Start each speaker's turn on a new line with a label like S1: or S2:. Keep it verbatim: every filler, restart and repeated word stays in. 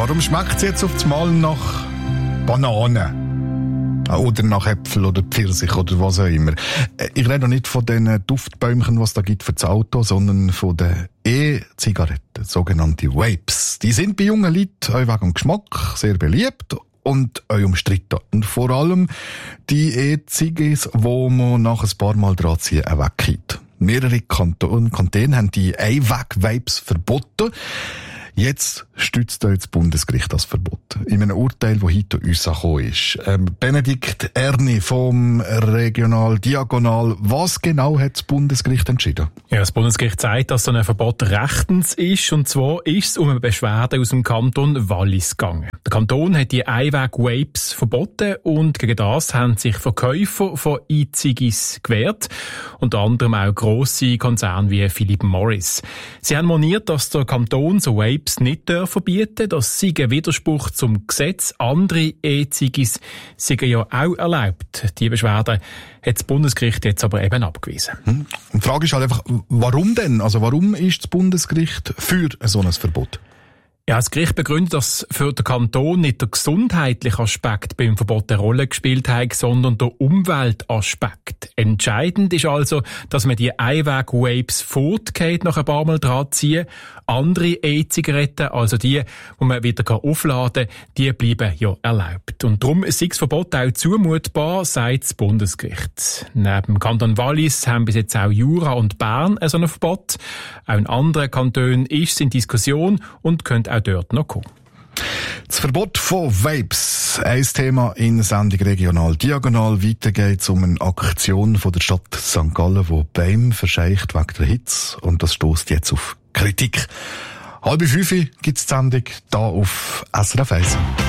S1: Warum schmeckt es jetzt auf einmal nach Banane? Oder nach Äpfel oder Pfirsich oder was auch immer. Ich rede nicht von den Duftbäumchen, was es da gibt für das Auto, sondern von den E-Zigaretten, sogenannte Vapes. Die sind bei jungen Leuten auch wegen dem Geschmack sehr beliebt und auch umstritten. Und vor allem die E-Zigis, wo man nach ein paar Mal dran ziehen, auch weggeht. Mehrere Kantone, Kantone haben die Einweg-Vapes verboten. Jetzt stützt das Bundesgericht das Verbot. In einem Urteil, das heute uns gekommen ist. Ähm, Benedikt Erni vom Regional Diagonal. Was genau hat das Bundesgericht entschieden?
S2: Ja, das Bundesgericht sagt, dass so ein Verbot rechtens ist. Und zwar ist es um eine Beschwerde aus dem Kanton Wallis gegangen. Der Kanton hat die Einweg-Vapes verboten und gegen das haben sich Verkäufer von E-Zigis gewehrt. Unter anderem auch grosse Konzerne wie Philip Morris. Sie haben moniert, dass der Kanton so Vapes nicht verbieten, das sei ein Widerspruch zum Gesetz. Andere E-Zigis sind ja auch erlaubt. Die Beschwerde hat das Bundesgericht jetzt aber eben abgewiesen.
S1: Hm. Und die Frage ist halt einfach, warum denn? Also warum ist das Bundesgericht für so ein Verbot?
S2: Ja, das Gericht begründet, dass für den Kanton nicht der gesundheitliche Aspekt beim Verbot eine Rolle gespielt hat, sondern der Umweltaspekt. Entscheidend ist also, dass man die Einweg-Vapes fortgeht, nach ein paar Mal dran ziehen. Andere E-Zigaretten, also die, die man wieder aufladen kann, die bleiben ja erlaubt. Und darum ist das Verbot auch zumutbar, sagt das Bundesgericht. Neben dem Kanton Wallis haben bis jetzt auch Jura und Bern ein solches Verbot. Auch in anderen Kantonen ist es in Diskussion und könnte auch dort noch kommen.
S1: Das Verbot von Vapes, ein Thema in Sendung Regional Diagonal. Weiter geht es um eine Aktion von der Stadt Sankt Gallen, die Bäume verscheucht wegen der Hitze. Und das stößt jetzt auf Kritik. Halb fünf gibt es die Sendung hier auf S R F eins.